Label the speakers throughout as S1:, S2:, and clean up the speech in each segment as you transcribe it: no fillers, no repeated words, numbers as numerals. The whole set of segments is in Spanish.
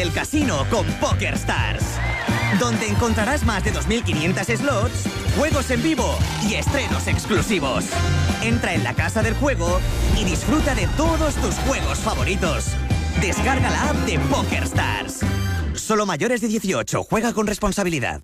S1: El casino con PokerStars, donde encontrarás más de 2.500 slots, juegos en vivo y estrenos exclusivos. Entra en la casa del juego y disfruta de todos tus juegos favoritos. Descarga la app de PokerStars. Solo mayores de 18. Juega con responsabilidad.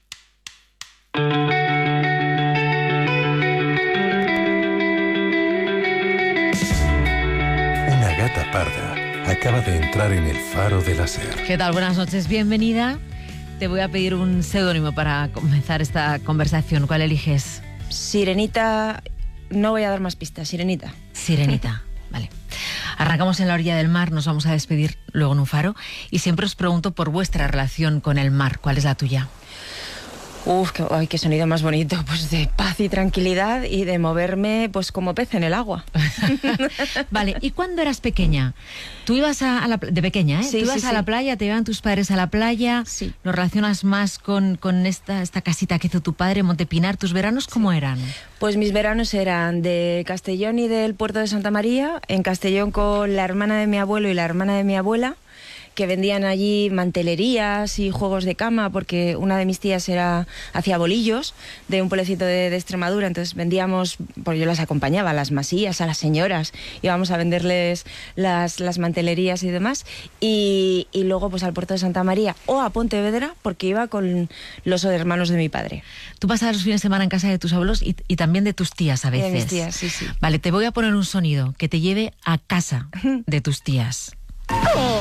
S2: Una gata parda acaba de entrar en el faro de la SER.
S3: ¿Qué tal? Buenas noches, bienvenida. Te voy a pedir un seudónimo para comenzar esta conversación. ¿Cuál eliges?
S4: Sirenita, no voy a dar más pistas, Sirenita.
S3: Sirenita, vale. Arrancamos en la orilla del mar, nos vamos a despedir luego en un faro y siempre os pregunto por vuestra relación con el mar. ¿Cuál es la tuya?
S4: Qué sonido más bonito, pues de paz y tranquilidad y de moverme pues como pez en el agua.
S3: Vale, ¿y cuando eras pequeña? Tú ibas de pequeña, ¿eh?
S4: Sí,
S3: Tú ibas a la playa, te llevaban tus padres a la playa,
S4: Sí.
S3: ¿Lo relacionas más con esta casita que hizo tu padre, Montepinar? ¿Tus veranos cómo eran?
S4: Pues mis veranos eran de Castellón y del puerto de Santa María, en Castellón con la hermana de mi abuelo y la hermana de mi abuela, que vendían allí mantelerías y juegos de cama, porque una de mis tías hacía bolillos de un pueblecito de Extremadura, entonces vendíamos, pues yo las acompañaba a las masías, a las señoras, íbamos a venderles las mantelerías y demás, y luego pues al puerto de Santa María o a Pontevedra, porque iba con los hermanos de mi padre.
S3: Tú pasabas los fines de semana en casa de tus abuelos y también de tus tías a veces.
S4: De mis tías, sí, sí.
S3: Vale, te voy a poner un sonido que te lleve a casa de tus tías.